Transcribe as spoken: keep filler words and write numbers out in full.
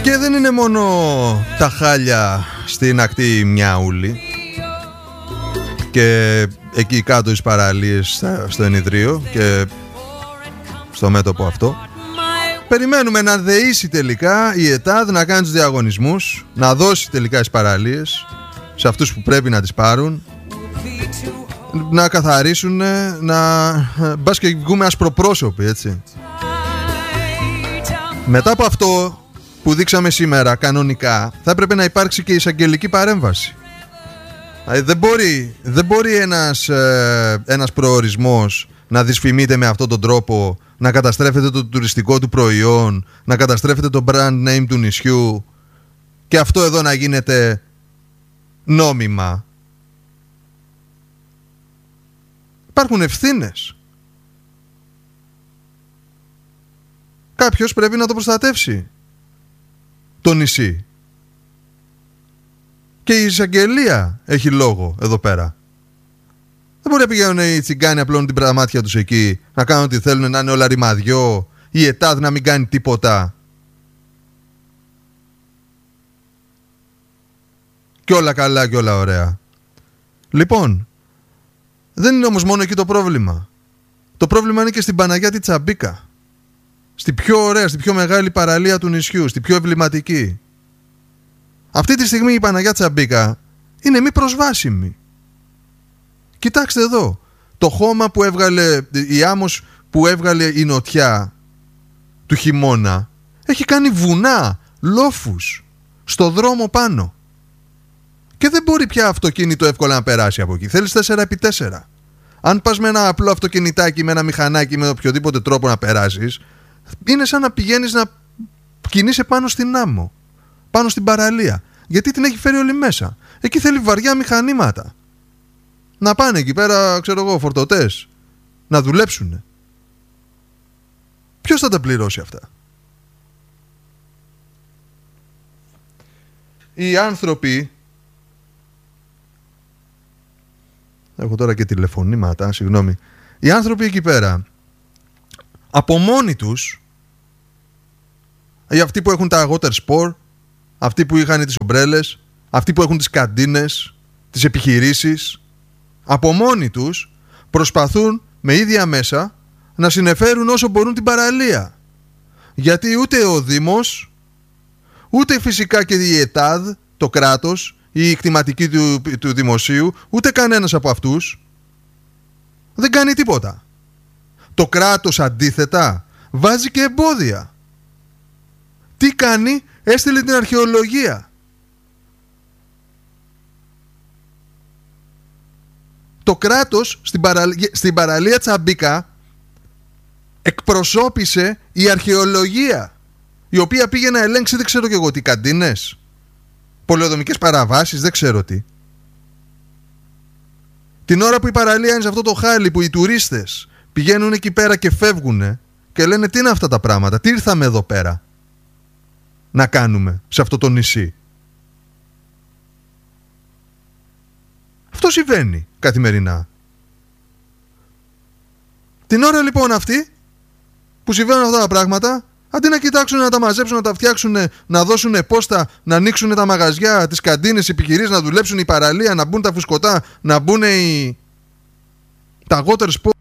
Και δεν είναι μόνο τα χάλια στην ακτή Μιάουλη και εκεί κάτω στις παραλίες στο Ενιδρίο και στο μέτωπο αυτό. Περιμένουμε να δεήσει τελικά η ΕΤΑΔ να κάνει τους διαγωνισμούς, να δώσει τελικά τις παραλίες σε αυτούς που πρέπει να τις πάρουν, να καθαρίσουν, να μπας και βγούμε ασπροπρόσωποι, έτσι. Μετά από αυτό που δείξαμε σήμερα κανονικά θα έπρεπε να υπάρξει και εισαγγελική παρέμβαση. Δεν μπορεί, δεν μπορεί ένας, ε, ένας προορισμός να δυσφημείται με αυτόν τον τρόπο, να καταστρέφεται το τουριστικό του προϊόν, να καταστρέφεται το brand name του νησιού και αυτό εδώ να γίνεται νόμιμα. Υπάρχουν ευθύνες. Κάποιος πρέπει να το προστατεύσει το νησί. Και η εισαγγελία έχει λόγο εδώ πέρα. Δεν μπορεί να πηγαίνουν οι τσιγκάνοι, απλώνουν την πραμάτια τους εκεί, να κάνουν ό,τι θέλουν, να είναι όλα ρημαδιό, η ΕΤΑΔ να μην κάνει τίποτα. Και όλα καλά και όλα ωραία. Λοιπόν, δεν είναι όμως μόνο εκεί το πρόβλημα. Το πρόβλημα είναι και στην Παναγιά τη Τσαμπίκα. Στη πιο ωραία, στη πιο μεγάλη παραλία του νησιού, στη πιο εμβληματική. Αυτή τη στιγμή η Παναγιά Τσαμπίκα είναι μη προσβάσιμη. Κοιτάξτε εδώ, το χώμα που έβγαλε, η άμμος που έβγαλε η νοτιά του χειμώνα έχει κάνει βουνά, λόφους, στο δρόμο πάνω. Και δεν μπορεί πια αυτοκίνητο εύκολα να περάσει από εκεί. Θέλεις τέσσερα επί τέσσερα. Αν πας με ένα απλό αυτοκινητάκι, με ένα μηχανάκι, με οποιοδήποτε τρόπο να περάσεις, είναι σαν να πηγαίνεις να κινείσαι πάνω στην άμμο, πάνω στην παραλία. Γιατί την έχει φέρει όλη μέσα. Εκεί θέλει βαριά μηχανήματα. Να πάνε εκεί πέρα, ξέρω εγώ, φορτωτές, να δουλέψουνε. Ποιος θα τα πληρώσει αυτά? Οι άνθρωποι... Έχω τώρα και τηλεφωνήματα, συγγνώμη. Οι άνθρωποι εκεί πέρα, από μόνοι τους, αυτοί που έχουν τα water sport, αυτοί που είχαν τις ομπρέλες, αυτοί που έχουν τις καντίνες, τις επιχειρήσεις, από μόνοι τους προσπαθούν με ίδια μέσα να συνεφέρουν όσο μπορούν την παραλία. Γιατί ούτε ο Δήμος, ούτε φυσικά και η ΕΤΑΔ, το κράτος, η κτηματική του, του δημοσίου, ούτε κανένας από αυτούς δεν κάνει τίποτα. Το κράτος αντίθετα βάζει και εμπόδια. Τι κάνει? Έστειλε την αρχαιολογία. Το κράτος στην, παραλία, στην παραλία Τσαμπίκα εκπροσώπησε η αρχαιολογία, η οποία πήγε να ελέγξει δεν ξέρω και εγώ τι, καντίνες, πολεοδομικές παραβάσεις, δεν ξέρω τι. Την ώρα που η παραλία είναι σε αυτό το χάλι που οι τουρίστες πηγαίνουν εκεί πέρα και φεύγουν και λένε τι είναι αυτά τα πράγματα, τι ήρθαμε εδώ πέρα να κάνουμε σε αυτό το νησί. Αυτό συμβαίνει καθημερινά. Την ώρα λοιπόν αυτή που συμβαίνουν αυτά τα πράγματα, αντί να κοιτάξουν να τα μαζέψουν, να τα φτιάξουν, να δώσουν πόστα, να ανοίξουν τα μαγαζιά, τις καντίνες, οι επιχειρήσεις, να δουλέψουν η παραλία, να μπουν τα φουσκωτά, να μπουν οι... τα water sport,